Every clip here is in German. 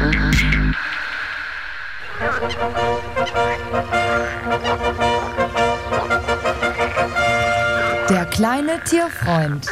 Der kleine Tierfreund.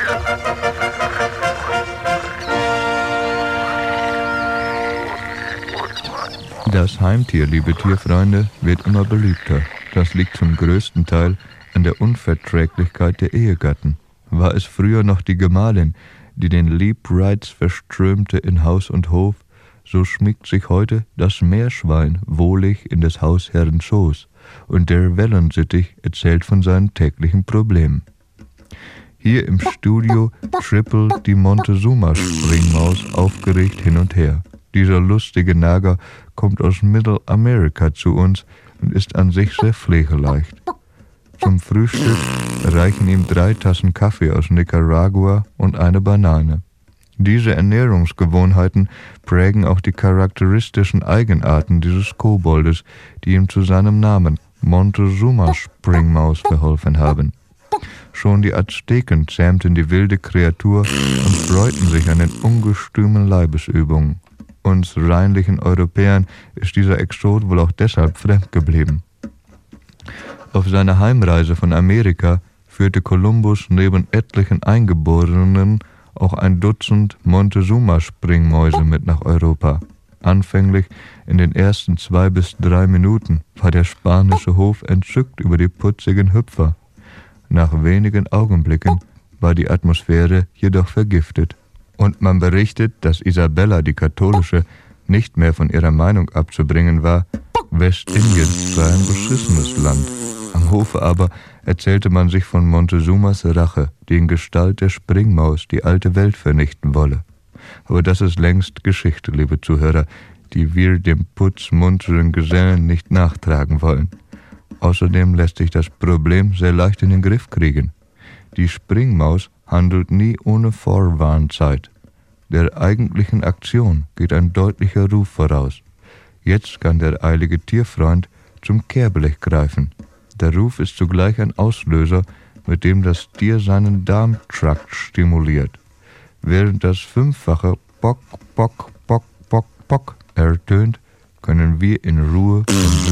Das Heimtier, liebe Tierfreunde, wird immer beliebter. Das liegt zum größten Teil an der Unverträglichkeit der Ehegatten. War es früher noch die Gemahlin, die den Liebreiz verströmte in Haus und Hof, so schmiegt sich heute das Meerschwein wohlig in des Hausherrn Schoß, und der Wellensittich erzählt von seinen täglichen Problemen. Hier im Studio trippelt die Montezuma-Springmaus aufgeregt hin und her. Dieser lustige Nager kommt aus Mittelamerika zu uns und ist an sich sehr pflegeleicht. Zum Frühstück reichen ihm 3 Tassen Kaffee aus Nicaragua und eine Banane. Diese Ernährungsgewohnheiten prägen auch die charakteristischen Eigenarten dieses Koboldes, die ihm zu seinem Namen Montezuma-Springmaus verholfen haben. Schon die Azteken zähmten die wilde Kreatur und freuten sich an den ungestümen Leibesübungen. Uns reinlichen Europäern ist dieser Exot wohl auch deshalb fremd geblieben. Auf seiner Heimreise von Amerika führte Kolumbus neben etlichen Eingeborenen auch ein Dutzend Montezuma-Springmäuse mit nach Europa. Anfänglich in den ersten 2 bis 3 Minuten war der spanische Hof entzückt über die putzigen Hüpfer. Nach wenigen Augenblicken war die Atmosphäre jedoch vergiftet. Und man berichtet, dass Isabella, die Katholische, nicht mehr von ihrer Meinung abzubringen war, Westindien sei ein beschissenes Land. Am Hofe aber erzählte man sich von Montezumas Rache, die in Gestalt der Springmaus die alte Welt vernichten wolle. Aber das ist längst Geschichte, liebe Zuhörer, die wir dem putzmunteren Gesellen nicht nachtragen wollen. Außerdem lässt sich das Problem sehr leicht in den Griff kriegen. Die Springmaus handelt nie ohne Vorwarnzeit. Der eigentlichen Aktion geht ein deutlicher Ruf voraus. Jetzt kann der eilige Tierfreund zum Kehrblech greifen. Der Ruf ist zugleich ein Auslöser, mit dem das Tier seinen Darmtrakt stimuliert. Während das 5-fache Pock, Pock, Pock, Pock, Pock ertönt, können wir in Ruhe